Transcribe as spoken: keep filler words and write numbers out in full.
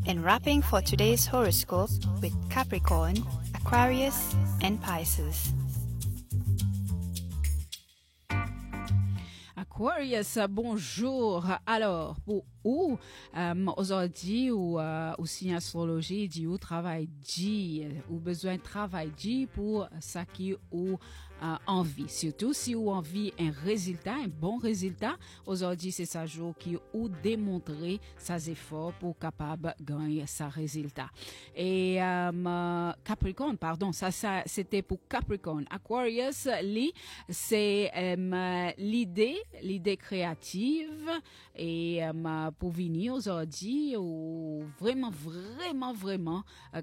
and wrapping for today's horoscope with Capricorn, Aquarius, and Pisces. Aquarius, bonjour. Alors, pour ou um, aujourd'hui ou uh, aussi astrologie dit ou travail dit ou besoin de travail dit pour ça qui ou uh, envie, surtout si ou envie un résultat, un bon résultat. Aujourd'hui c'est ça jour qui ou démontrer ses efforts pour capable gagner sa résultat. Et um, Capricorn, pardon, ça, ça c'était pour Capricorn. Aquarius, li, c'est um, l'idée, l'idée créative et um, pour venir aujourd'hui ou vraiment vraiment vraiment euh,